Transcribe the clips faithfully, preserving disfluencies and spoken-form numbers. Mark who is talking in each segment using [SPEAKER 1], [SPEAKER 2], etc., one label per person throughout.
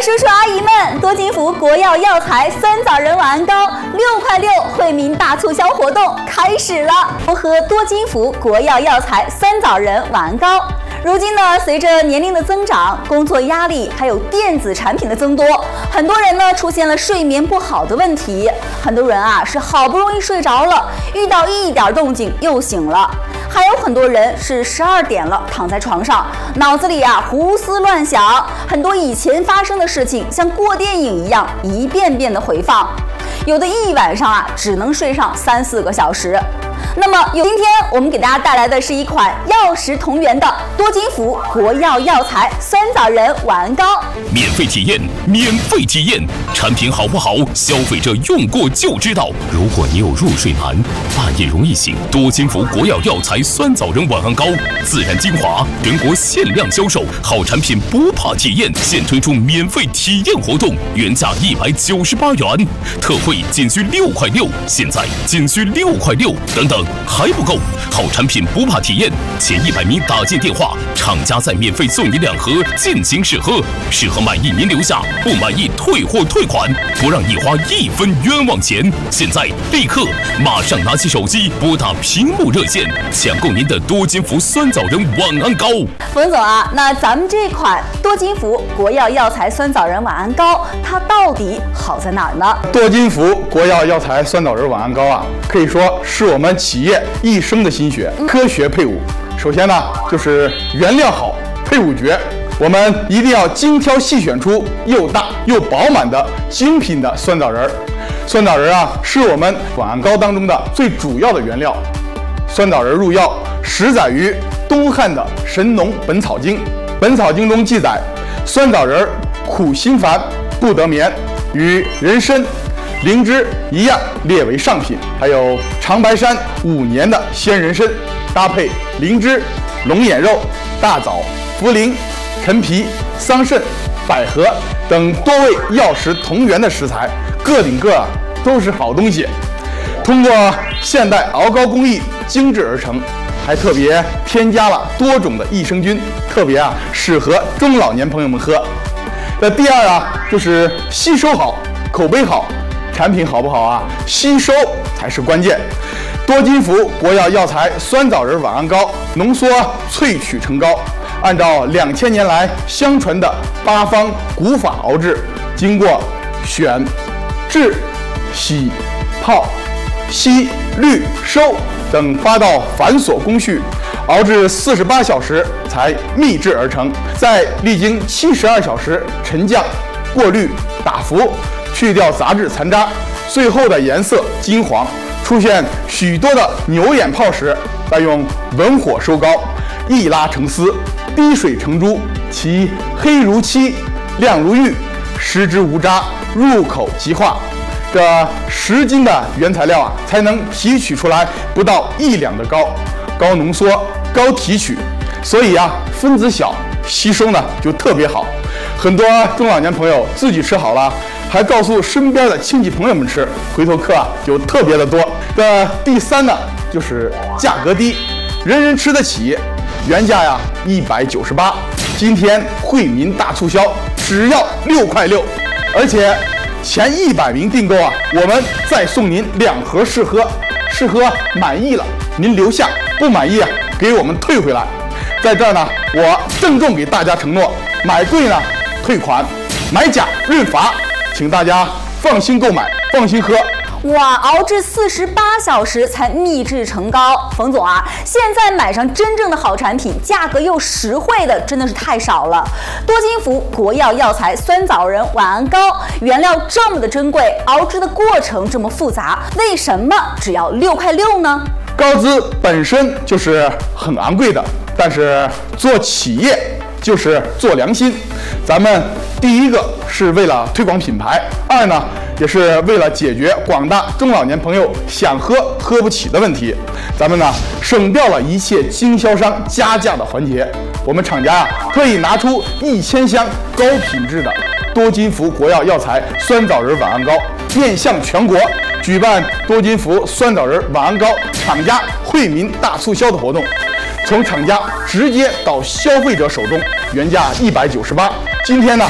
[SPEAKER 1] 叔叔阿姨们，多金福国药药材酸枣仁晚安膏六块六惠民大促销活动开始了！多喝多金福国药药材酸枣仁晚安膏。如今呢，随着年龄的增长，工作压力还有电子产品的增多，很多人呢出现了睡眠不好的问题。很多人啊是好不容易睡着了，遇到一点动静又醒了。还有很多人是十二点了躺在床上，脑子里啊胡思乱想，很多以前发生的事情像过电影一样一遍遍的回放，有的一晚上啊只能睡上三四个小时。那么，今天我们给大家带来的是一款药食同源的多金福国药药材酸枣仁晚安膏，
[SPEAKER 2] 免费体验，免费体验，产品好不好，消费者用过就知道。如果你有入睡难，半夜容易醒，多金福国药药材酸枣仁晚安膏，自然精华，全国限量销售，好产品不怕体验，现推出免费体验活动，原价一百九十八元，特惠仅需六块六，现在仅需六块六，等等。还不够，好产品不怕体验，前一百名打进电话，厂家再免费送你两盒进行试喝，试喝满意您留下，不满意退货退款，不让你花一分冤枉钱。现在立刻马上拿起手机拨打屏幕热线，抢购您的多金福酸枣仁晚安膏。
[SPEAKER 1] 冯总啊，那咱们这款多金福国药药材酸枣仁晚安膏，它到底好在哪儿呢？
[SPEAKER 3] 多金福国药药材酸枣仁晚安膏啊，可以说是我们企业一生的心血，科学配伍。首先呢，就是原料好，配伍绝。我们一定要精挑细选出又大又饱满的精品的酸枣仁。酸枣仁啊，是我们晚安膏当中的最主要的原料。酸枣仁入药，始载于东汉的《神农本草经》。《本草经》中记载，酸枣仁苦心烦，不得眠，与人参、灵芝一样列为上品。还有长白山五年的鲜人参，搭配灵芝、龙眼肉、大枣、茯苓、陈皮、桑葚、百合等多味药食同源的食材，个顶个啊都是好东西。通过现代熬膏工艺精制而成，还特别添加了多种的益生菌，特别啊适合中老年朋友们喝。那第二啊，就是吸收好，口碑好。产品好不好啊？吸收才是关键。多金福国药药材酸枣仁晚安膏浓缩萃取成膏，按照两千年来相传的八方古法熬制，经过选、制、洗、泡、吸、滤、收等八道繁琐工序，熬制四十八小时才秘制而成，再历经七十二小时沉降、过滤、打浮，去掉杂质残渣，最后的颜色金黄，出现许多的牛眼泡时，再用文火收膏，一拉成丝，滴水成珠，其黑如漆，亮如玉，食之无渣，入口即化。这十斤的原材料啊，才能提取出来不到一两的膏，高浓缩、高提取，所以啊，分子小，吸收呢就特别好。很多中老年朋友自己吃好了，还告诉身边的亲戚朋友们吃，回头客啊就特别的多。这第三呢，就是价格低，人人吃得起。原价呀一百九十八，今天惠民大促销，只要六块六，而且前一百名订购啊，我们再送您两盒试喝，试喝满意了您留下，不满意啊给我们退回来。在这儿呢，我郑重给大家承诺，买贵呢退款，买假认罚，请大家放心购买，放心喝。
[SPEAKER 1] 哇，熬制四十八小时才秘制成膏，冯总啊，现在买上真正的好产品，价格又实惠的，真的是太少了。多金福国药药材酸枣仁晚安膏，原料这么的珍贵，熬制的过程这么复杂，为什么只要六块六呢？
[SPEAKER 3] 膏资本身就是很昂贵的，但是做企业就是做良心。咱们第一个是为了推广品牌，二呢也是为了解决广大中老年朋友想喝喝不起的问题。咱们呢省掉了一切经销商加价的环节，我们厂家啊特意拿出一千箱高品质的多金福国药药材酸枣仁晚安膏，面向全国举办多金福酸枣仁晚安膏厂家惠民大促销的活动，从厂家直接到消费者手中，原价一百九十八，今天呢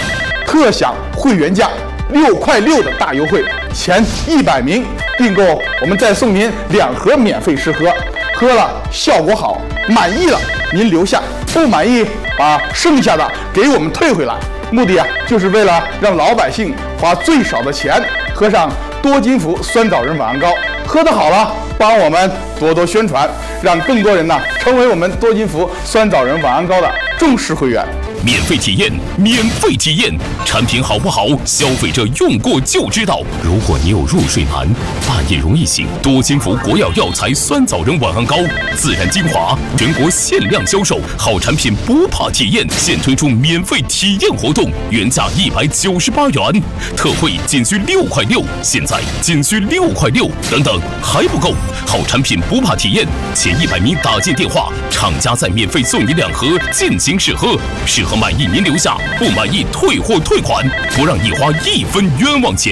[SPEAKER 3] 特享会员价六块六的大优惠，前一百名订购我们再送您两盒免费试喝，喝了效果好，满意了您留下，不满意把剩下的给我们退回来。目的啊，就是为了让老百姓花最少的钱喝上多金福酸枣仁晚安膏，喝得好了，帮我们多多宣传，让更多人呢成为我们多金福酸枣仁晚安膏的正式会员。
[SPEAKER 2] 免费体验，免费体验，产品好不好，消费者用过就知道。如果你有入睡难、半夜容易醒，多金福国药药材酸枣仁晚安膏，自然精华，全国限量销售，好产品不怕体验，现推出免费体验活动，原价一百九十八元，特惠仅需六块六，现在仅需六块六，等等还不够，好产品不怕体验，前一百名打进电话，厂家再免费送你两盒进行试喝，试喝满意您留下，不满意退货退款，不让你花一分冤枉钱。